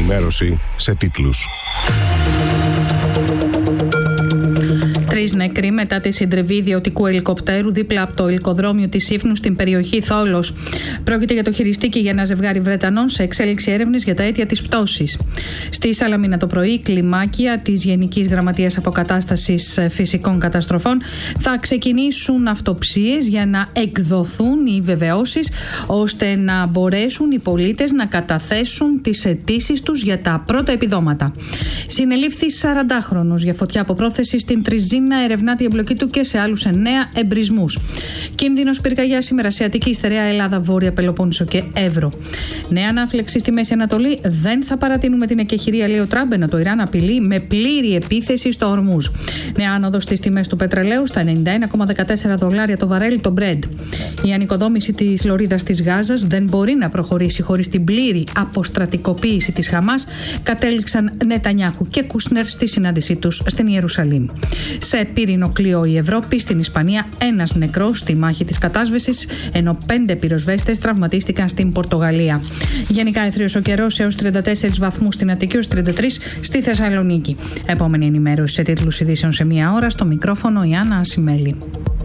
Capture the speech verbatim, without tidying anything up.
ενημέρωση σε τίτλους. Τρεις νεκροί μετά τη συντριβή ιδιωτικού ελικοπτέρου δίπλα από το ελικοδρόμιο της Ύφνου στην περιοχή Θόλος. Πρόκειται για το χειριστή και για ένα ζευγάρι Βρετανών σε εξέλιξη έρευνες για τα αίτια της πτώσης. Στη Σαλαμίνα το πρωί, κλιμάκια της Γενικής Γραμματείας Αποκατάστασης Φυσικών Καταστροφών θα ξεκινήσουν αυτοψίες για να εκδοθούν οι βεβαιώσεις ώστε να μπορέσουν οι πολίτες να καταθέσουν τις αιτήσεις τους για τα πρώτα επιδόματα. Συνελήφθη σαραντάχρονος για φωτιά από πρόθεση στην Τριζίνα, ερευνάται η εμπλοκή του και σε άλλους εννέα εμπρισμούς. Κίνδυνος πυρκαγιάς σήμερα σε Αττική, Στερεά Ελλάδα, Βόρεια Πελοπόννησο και Εύρο. Νέα ανάφλεξη στη Μέση Ανατολή. Δεν θα παρατείνουμε την εκεχηρία, λέει ο Τραμπ, ενώ το Ιράν απειλεί με πλήρη επίθεση στο Ορμούζ. Νέα άνοδο στις τιμές του πετρελαίου στα ενενήντα ένα κόμμα δεκατέσσερα δολάρια το βαρέλι το Brent. Η ανοικοδόμηση της λωρίδας της Γάζας δεν μπορεί να προχωρήσει χωρίς την πλήρη αποστρατικοποίηση της Χαμάς, κατέληξαν Νετανιάχου και Κούσνερ στη συνάντησή τους στην Ιερουσαλήμ. Σε πύρινο κλειό η Ευρώπη, στην Ισπανία ένας νεκρός στη μάχη της κατάσβεσης, ενώ πέντε πυροσβέστες τραυματίστηκαν στην Πορτογαλία. Γενικά αιθρίος ο καιρός έως τριάντα τέσσερις βαθμούς στην Αττική, έως τριάντα τρεις στη Θεσσαλονίκη. Επόμενη ενημέρωση σε τίτλους ειδήσεων σε μία ώρα, στο μικρόφωνο η Άννα Ασημέλη.